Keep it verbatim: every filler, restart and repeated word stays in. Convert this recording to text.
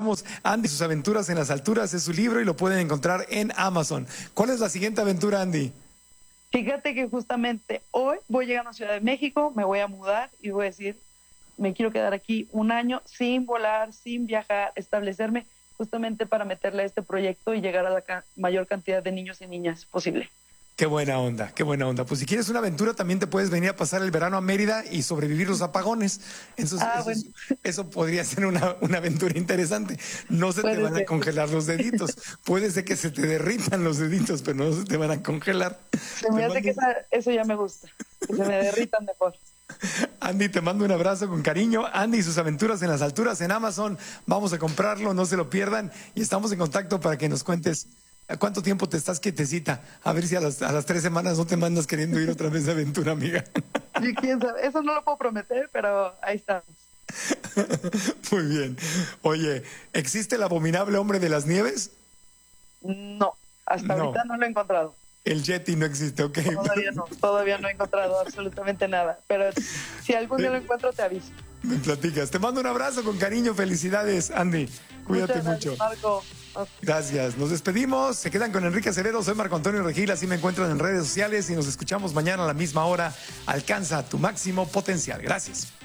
escuchamos. Andy, sus aventuras en las alturas es su libro y lo pueden encontrar en Amazon. ¿Cuál es la siguiente aventura, Andy? Fíjate que justamente hoy voy llegando a Ciudad de México, me voy a mudar y voy a decir, me quiero quedar aquí un año sin volar, sin viajar, establecerme justamente para meterle a este proyecto y llegar a la ca- mayor cantidad de niños y niñas posible. Qué buena onda, qué buena onda. Pues si quieres una aventura, también te puedes venir a pasar el verano a Mérida y sobrevivir los apagones. Eso, Ah, eso, bueno. eso podría ser una, una aventura interesante. No se te Puede van a ser. congelar los deditos. Puede ser que se te derritan los deditos, pero no se te van a congelar. Se me Te hace mando- que esa- eso ya me gusta, que se me derritan mejor. Andy, te mando un abrazo con cariño. Andy y sus aventuras en las alturas en Amazon. Vamos a comprarlo, no se lo pierdan. Y estamos en contacto para que nos cuentes cuánto tiempo te estás quietecita. A ver si a las, a las tres semanas no te mandas queriendo ir otra vez de aventura, amiga. Sí, quién sabe, eso no lo puedo prometer, pero ahí estamos. Muy bien. Oye, ¿existe el abominable hombre de las nieves? No, hasta No. ahorita no lo he encontrado. El Yeti no existe, ok. Todavía no, todavía no he encontrado absolutamente nada. Pero si algún día lo encuentro, te aviso. Me platicas. Te mando un abrazo con cariño. Felicidades, Andy. Cuídate Muchas gracias, mucho. Marco. Gracias. Nos despedimos. Se quedan con Enrique Acevedo. Soy Marco Antonio Regil. Así me encuentran en redes sociales y nos escuchamos mañana a la misma hora. Alcanza tu máximo potencial. Gracias.